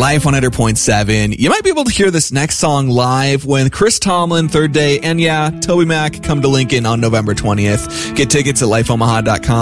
Life 100.7. You might be able to hear this next song live when Chris Tomlin, Third Day, and Toby Mac come to Lincoln on November 20th. Get tickets at lifeomaha.com.